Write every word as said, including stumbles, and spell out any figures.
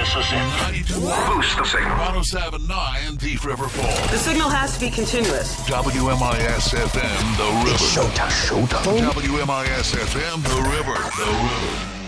Pulse us in. Boost the signal. one oh seven point nine Thief River Falls. The signal has to be continuous. W M I S F M, The River. It's showtime. Showtime. W M I S F M, The River. The River.